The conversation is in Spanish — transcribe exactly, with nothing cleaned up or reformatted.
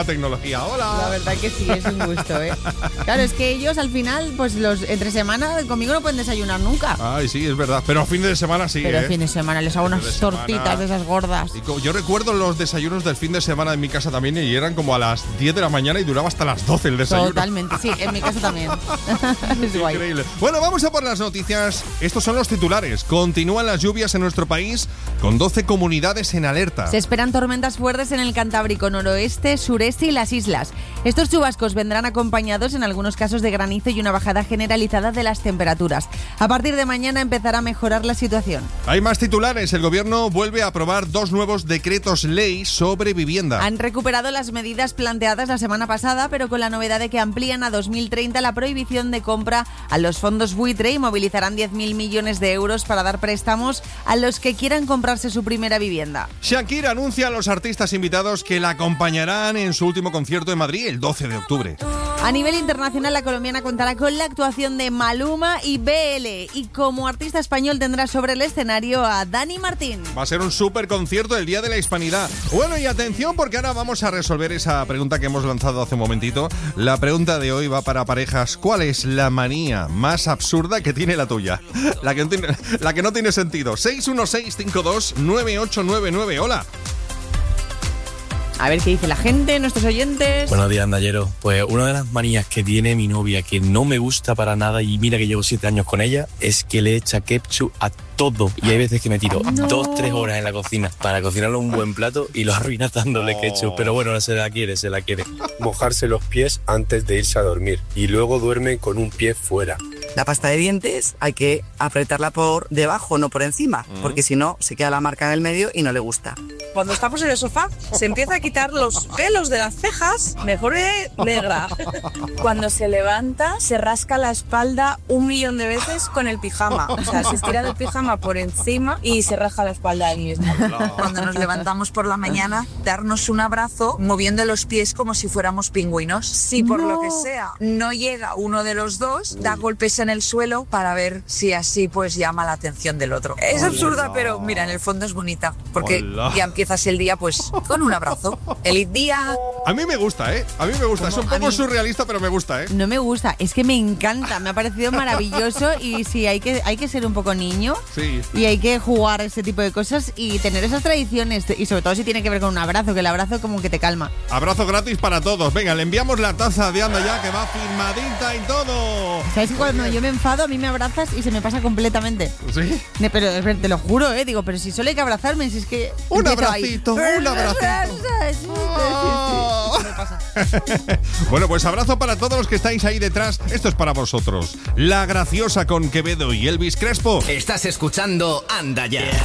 tecnología. Hola. La verdad que sí, es un gusto, ¿eh? Claro, es que ellos al final, pues los entre semana conmigo no pueden desayunar nunca. Ay, sí, es verdad. Pero a fin de semana sí, Pero ¿eh? a fin de semana les hago unas de tortitas semana. de esas gordas. Y co- yo recuerdo los desayunos del fin de semana en mi casa también y eran como a las diez de la mañana y duraba hasta las doce el desayuno. Totalmente, sí, en mi casa también. Es guay. Increíble. Bueno, vamos a por las noticias. Estos son los titulares. Continúan las lluvias en nuestro país con doce comunidades en alerta. Se esperan tormentas fuertes en el Cantábrico, noroeste, sureste y las islas. Estos chubascos vendrán acompañados en algunos casos de granizo y una bajada generalizada de las temperaturas. A partir de mañana empezará a mejorar la situación. Hay más titulares. El gobierno vuelve a aprobar dos nuevos decretos ley sobre vivienda. Han recuperado las medidas planteadas la semana pasada, pero con la novedad de que amplían a dos mil treinta la prohibición de compra a los fondos buitre y movilizarán diez mil millones de euros para dar préstamos a los que quieran comprarse su primera vivienda. Shakira anuncia a los artistas invitados que la acompañarán en su último concierto en Madrid el doce de octubre. A nivel internacional, la colombiana contará con la actuación de Maluma y B L. Y como artista español tendrá sobre el escenario a Dani Martín. Va a ser un súper concierto el Día de la Hispanidad. Bueno, y atención porque ahora vamos a resolver esa pregunta que hemos lanzado hace un momentito. La pregunta de hoy va para parejas. ¿Cuál es la manía más absurda que tiene la tuya? La que no tiene, la que no tiene sentido. seis uno seis cinco dos nueve ocho nueve nueve. Hola. A ver qué dice la gente, nuestros oyentes. Buenos días, Andallero. Pues una de las manías que tiene mi novia que no me gusta para nada, y mira que llevo siete años con ella, es que le echa ketchup a todo. Y hay veces que me tiro No. dos, tres horas en la cocina para cocinarle un buen plato y lo arruina dándole ketchup. Pero bueno, se la quiere, se la quiere. Mojarse los pies antes de irse a dormir y luego duerme con un pie fuera. La pasta de dientes hay que apretarla por debajo, no por encima, porque si no se queda la marca en el medio y no le gusta. Cuando estamos en el sofá, se empieza a quitar los pelos de las cejas, mejor es negra. Cuando se levanta, se rasca la espalda un millón de veces con el pijama. O sea, se estira el pijama por encima y se rasca la espalda ahí mismo. Cuando nos levantamos por la mañana, darnos un abrazo moviendo los pies como si fuéramos pingüinos. Si por No. lo que sea no llega uno de los dos, da golpes en el suelo para ver si así pues llama la atención del otro. Es absurda, pero mira, en el fondo es bonita, porque Hola. ya empiezas el día pues con un abrazo. ¡Feliz día! A mí me gusta, ¿eh? A mí me gusta. Es un A poco mí- surrealista, pero me gusta, ¿eh? No me gusta, es que me encanta, me ha parecido maravilloso y sí, hay que, hay que ser un poco niño Sí. y hay que jugar ese tipo de cosas y tener esas tradiciones y sobre todo si tiene que ver con un abrazo, que el abrazo como que te calma. Abrazo gratis para todos. Venga, le enviamos la taza de Anda Ya, que va firmadita y todo. ¿Sabes que cuando yo me enfado a mí me abrazas y se me pasa completamente? ¿Sí? Ne- Pero es ver- te lo juro, ¿eh? Digo, pero si solo hay que abrazarme, si es que... Un empiezo ahí. abracito, un abracito. Sí, sí, sí, sí. Me pasa. Bueno, pues abrazo para todos los que estáis ahí detrás. Esto es para vosotros. La Graciosa con Quevedo y Elvis Crespo. Estás escuchando Anda Ya.